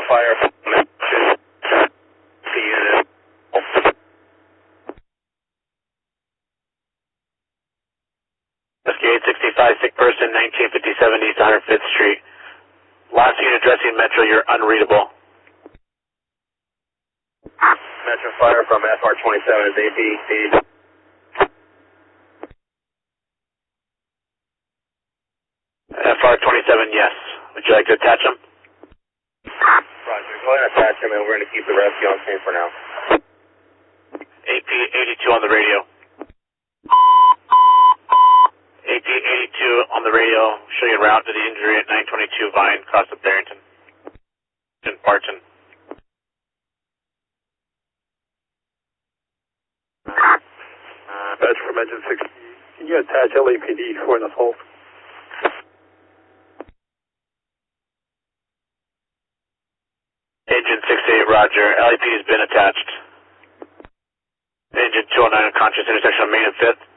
fire from the unit. Rescue 865, sick person, 1957 East 105th Street. Last unit addressing Metro, you're unreadable. Metro fire from FR27 is AP. FR27, yes. Would you like to attach him? Roger, go ahead and attach him, and we're going to keep the rescue on scene for now. AP 82 on the radio. AP 82 on the radio, showing route to the injury at 922 Vine, across of Barrington. In Barton. That's from engine 60. Can you attach LAPD for an assault? Engine 68, roger. LAPD has been attached. Engine 209 unconscious, intersection on Main and 5th.